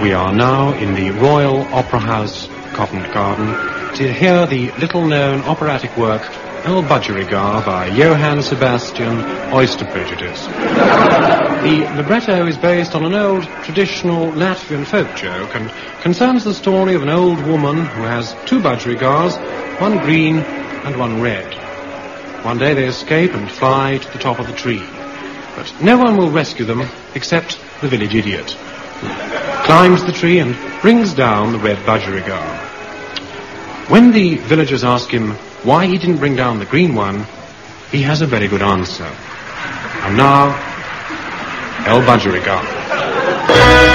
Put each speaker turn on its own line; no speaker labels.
We are now in the Royal Opera House, Covent Garden, to hear the little-known operatic work El Budgerigar by Johann Sebastian Oyster Prejudice. The libretto is based on an old traditional Latvian folk joke and concerns the story of an old woman who has two budgerigars, one green and one red. One day they escape and fly to the top of the tree, but no one will rescue them except the village idiot, who climbs the tree and brings down the red budgerigar. When the villagers ask him why he didn't bring down the green one, he has a very good answer. And now, El Budgerigar.